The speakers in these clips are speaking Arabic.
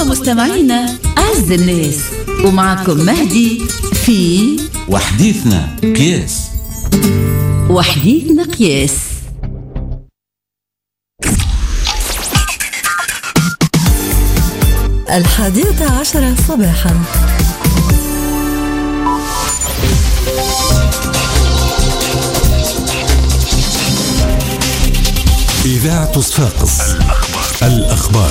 مستمعينا أعز الناس، ومعكم مهدي في وحديثنا قياس. وحديثنا قياس. الحادية عشرة صباحا. إذاعة صفاقس. الأخبار.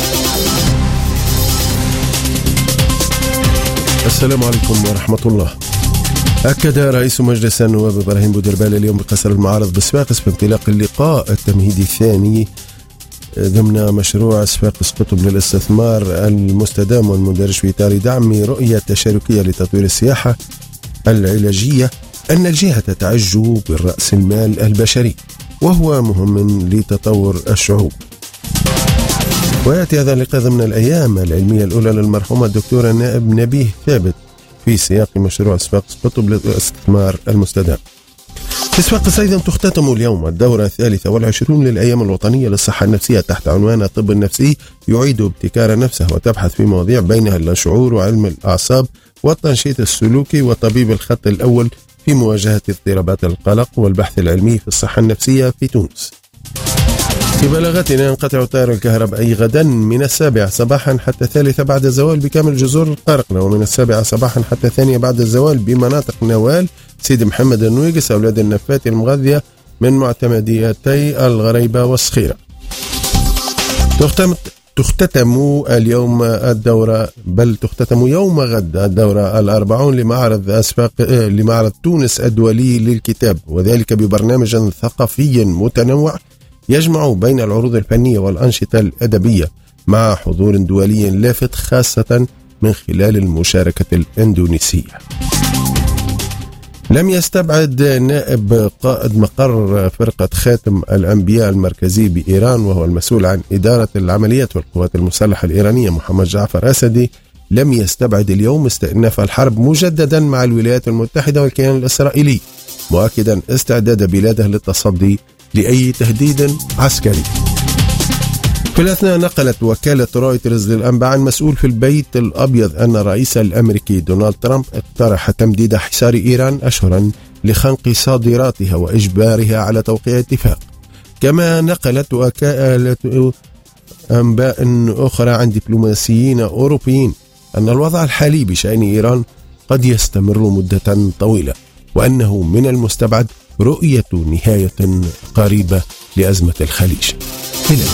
السلام عليكم ورحمة الله. أكد رئيس مجلس النواب إبراهيم بودربالة اليوم بقصر المعارض بصفاقس بانطلاق اللقاء التمهيدي الثاني ضمن مشروع صفاقس قطب للاستثمار المستدام والمندرج في إطار دعم رؤية تشاركية لتطوير السياحة العلاجية أن الجهة تعج بالرأس المال البشري وهو مهم لتطور الشعوب. ويأتي هذا اللقاء ضمن الأيام العلمية الأولى للمرحومة الدكتورة النائب نبيه ثابت في سياق مشروع صفاقس قطب للاستثمار المستدام. في صفاقس أيضا تختتم اليوم الدورة 23 للأيام الوطنية للصحة النفسية تحت عنوان الطب النفسي يعيد ابتكار نفسه، وتبحث في مواضيع بينها الشعور وعلم الأعصاب والتنشيط السلوكي وطبيب الخط الأول في مواجهة اضطرابات القلق والبحث العلمي في الصحة النفسية في تونس. في بلاغتنا ينقطع التيار الكهربائي غدا من 7 صباحا حتى 3 بعد الزوال بكامل جزر القرقنة، ومن 7 صباحا حتى 2 بعد الزوال بمناطق نوال، سيد محمد النويقس، أولاد النفات المغذية من معتمديتي الغريبة والصخيرة. تختتم اليوم الدورة، بل تختتم يوم غد الدورة 40 لمعرض تونس الدولي للكتاب، وذلك ببرنامج ثقافي متنوع يجمع بين العروض الفنية والأنشطة الأدبية مع حضور دولي لافت، خاصة من خلال المشاركة الإندونيسية. لم يستبعد نائب قائد مقر فرقة خاتم الأنبياء المركزي بإيران وهو المسؤول عن إدارة العمليات والقوات المسلحة الإيرانية محمد جعفر أسدي، لم يستبعد اليوم استئناف الحرب مجددا مع الولايات المتحدة والكيان الإسرائيلي، مؤكدا استعداد بلاده للتصدي لأي تهديد عسكري. في الأثناء نقلت وكالة رويترز للأنباء عن مسؤول في البيت الأبيض أن الرئيس الأمريكي دونالد ترامب اقترح تمديد حصار إيران أشهرا لخنق صادراتها وإجبارها على توقيع اتفاق. كما نقلت وكالة أنباء أخرى عن دبلوماسيين أوروبيين أن الوضع الحالي بشأن إيران قد يستمر مدة طويلة، وأنه من المستبعد رؤية نهاية قريبة لأزمة الخليج.